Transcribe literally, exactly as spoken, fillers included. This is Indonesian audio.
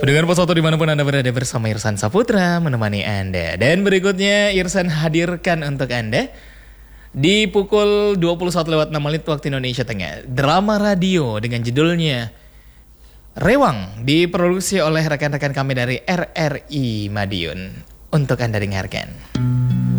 Pendengar Pos Satu dimanapun Anda berada bersama Irsan Saputra menemani Anda. Dan berikutnya Irsan hadirkan untuk Anda di pukul dua puluh satu lewat enam menit waktu Indonesia Tengah, drama radio dengan judulnya Rewang, diproduksi oleh rekan-rekan kami dari R R I Madiun. Untuk Anda dengarkan.